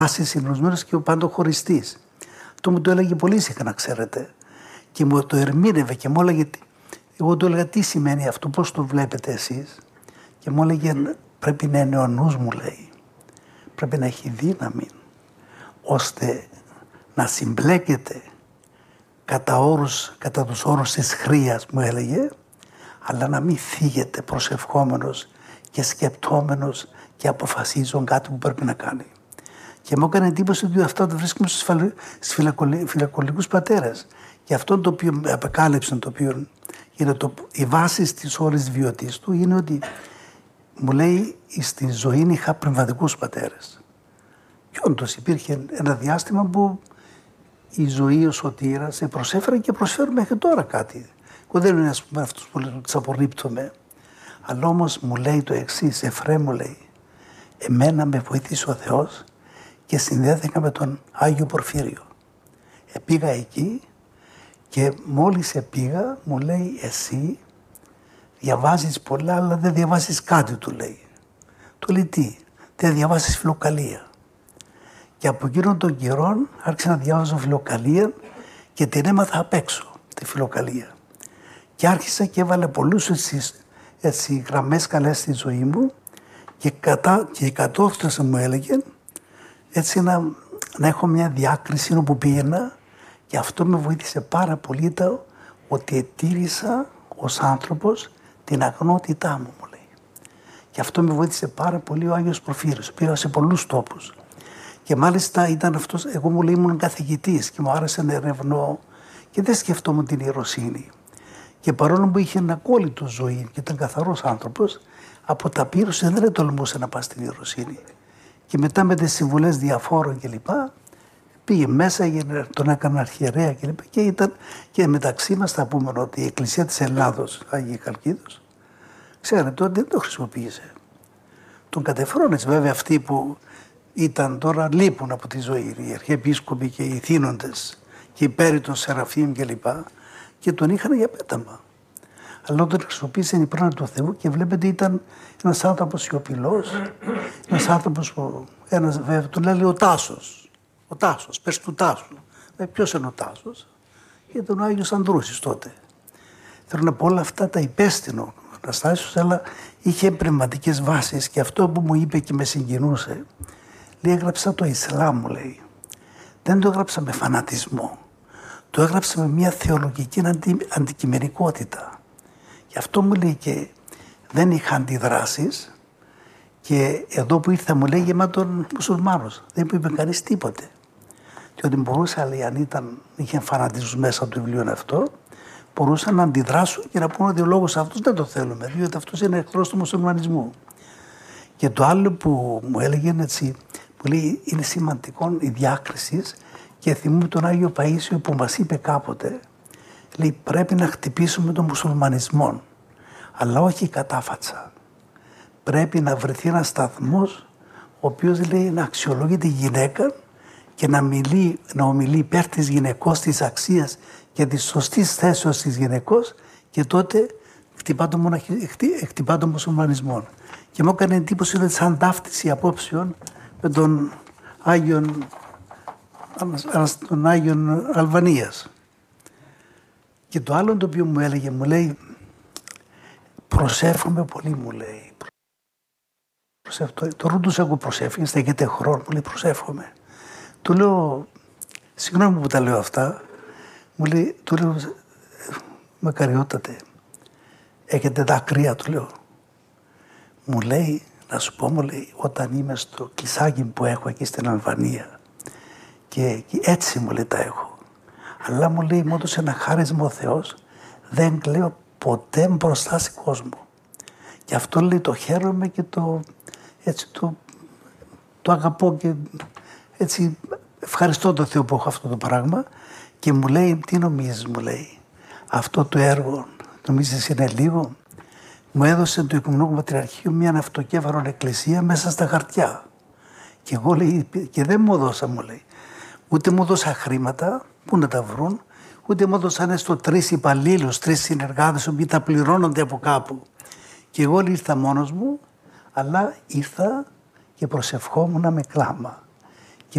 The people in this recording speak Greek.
συντονισμένος και ο παντοχωριστής. Αυτό μου το έλεγε πολύ συχνά, ξέρετε. Και μου το ερμήνευε και μου έλεγε, εγώ του έλεγα τι σημαίνει αυτό, πώς το βλέπετε εσείς. Και μου έλεγε πρέπει να είναι ο νους μου, λέει. Πρέπει να έχει δύναμη, ώστε να συμπλέκεται κατά τους όρους της χρείας, μου έλεγε, αλλά να μην θίγεται προσευχόμενος και σκεπτόμενος και αποφασίζουν κάτι που πρέπει να κάνει. Και μου έκανε εντύπωση ότι αυτό το βρίσκουμε στους φυλακολικούς πατέρες. Και αυτό το οποίο με απεκάλυψαν, το οποίο είναι η βάση της όλης βιωτής του, είναι ότι μου λέει στη ζωή είχα πνευματικούς πατέρες. Και όντως υπήρχε ένα διάστημα που η ζωή ο σωτήρας σε προσέφερε και προσφέρει μέχρι τώρα κάτι. Εγώ δεν είναι ας πούμε αυτούς που τις απορρίπτουμε. Αλλά όμως μου λέει το εξής, Εφραίμ μου λέει, εμένα με βοήθησε ο Θεός και συνδέθηκα με τον Άγιο Πορφύριο. Πήγα εκεί και μόλις πήγα μου λέει εσύ διαβάζεις πολλά αλλά δεν διαβάζεις κάτι, του λέει. Του λέει τι, δεν διαβάζεις φιλοκαλία. Και από εκείνον τον καιρό άρχισα να διαβάζω φιλοκαλία και την έμαθα απ' έξω τη φιλοκαλία. Και άρχισα και έβαλε πολλούς έτσι γραμμές καλές στη ζωή μου και κατόρθωσα, μου έλεγε, έτσι να έχω μια διάκριση όπου πήγαινα και αυτό με βοήθησε πάρα πολύ ότι ετήρησα ως άνθρωπος την αγνότητά μου, μου λέει. Και αυτό με βοήθησε πάρα πολύ ο Άγιος Πορφύριος. Πήγα σε πολλούς τόπους. Και μάλιστα ήταν αυτός, εγώ μου λέει ήμουν καθηγητής και μου άρεσε να ερευνώ και δεν σκεφτόμουν την ιεροσύνη. Και παρόλο που είχε ένα κόλλητο ζωή και ήταν καθαρός άνθρωπος, από τα πείρωση δεν τολμούσε να πάει στην ιεροσύνη. Και μετά με τις συμβουλές διαφόρων κλπ. Πήγε μέσα, τον έκανα αρχιερέα κλπ. Και ήταν και μεταξύ μας θα πούμε ότι η Εκκλησία της Ελλάδος, Άγιοι Χαλκίδος, ξέρετε ότι δεν το χρησιμοποίησε. Τον κατεφρόνες βέβαια αυτοί που ήταν τώρα λείπουν από τη ζωή, οι αρχιεπίσκοποι και οι θύνοντες και οι πέρι των Σεραφείμ κλπ. Και τον είχαν για πέταμα. Αλλά όταν χρησιμοποίησε η πράνα του Θεού και βλέπετε ήταν ένας άνθρωπος σιωπηλός, ένας άνθρωπος που βέβαια τον λέει ο Τάσος. Ο Τάσος, πες του Τάσου. Ποιος είναι ο Τάσος? Ήταν ο Άγιος Ανδρούσης τότε. Θέλω να πω όλα αυτά τα υπέστηνο Αναστάσιος, αλλά είχε πνευματικές βάσεις και αυτό που μου είπε και με συγκινούσε, λέει έγραψα το Ισλάμ, μου λέει. Δεν το έγραψα με φανατισμό. Το έγραψα με μια θεολογική αντικειμενικότητα. Γι' αυτό μου λέει και δεν είχα αντιδράσεις και εδώ που ήρθα μου λέει γεμάτον μουσουλμάνους. Δεν μου είπε κανείς τίποτε. Και ότι μπορούσα, λέει, αν είχε φανατισμούς μέσα από το βιβλίο αυτό, μπορούσαν να αντιδράσουν και να πούνε ότι ο λόγος αυτός δεν το θέλουμε, διότι αυτός είναι εχθρός του μουσουλμανισμού. Και το άλλο που μου έλεγε έτσι, που λέει είναι σημαντικό η διάκριση και θυμούμαι τον Άγιο Παΐσιο που μας είπε κάποτε, λέει πρέπει να χτυπήσουμε τον μουσουλμανισμό, αλλά όχι κατάφατσα. Πρέπει να βρεθεί ένας σταθμός ο οποίος λέει να αξιολογεί τη γυναίκα και να ομιλεί υπέρ της γυναικός, της αξίας και της σωστής θέσεως της γυναικός και τότε χτυπά τον μουσουλμανισμό. Και μου έκανε εντύπωση ότι σαν ταύτιση απόψεων με τον Άγιον Αλβανίας. Και το άλλο το οποίο μου έλεγε, μου λέει προσεύχομαι πολύ, μου λέει. Το ρούντους εγώ προσεύχομαι, στέκεται χρόνο, μου λέει προσεύχομαι. Του λέω, συγγνώμη που τα λέω αυτά, μου λέει, του λέω, μακαριότατε, έχετε δάκρυα, του λέω. Μου λέει, να σου πω, μου λέει, όταν είμαι στο κλεισάκι που έχω εκεί στην Αλβανία και έτσι μου λέει τα έχω. Αλλά μου λέει, μου έδωσε ένα χάρισμα ο Θεός, δεν κλαίω ποτέ μπροστά σε κόσμο. Και αυτό λέει το χαίρομαι και το αγαπώ και έτσι ευχαριστώ τον Θεό που έχω αυτό το πράγμα. Και μου λέει, τι νομίζεις, μου λέει, αυτό το έργο νομίζεις είναι λίγο? Μου έδωσε το Οικουμενικό Πατριαρχείο μια αυτοκέφαλον εκκλησία μέσα στα χαρτιά. Και εγώ λέει, και δεν μου έδωσα, μου λέει, ούτε μου έδωσα χρήματα, πού να τα βρουν, ούτε μου έδωσαν έστω 3 υπαλλήλους, 3 συνεργάτες, που τα πληρώνονται από κάπου. Και εγώ ήρθα μόνος μου, αλλά ήρθα και προσευχόμουν με κλάμα.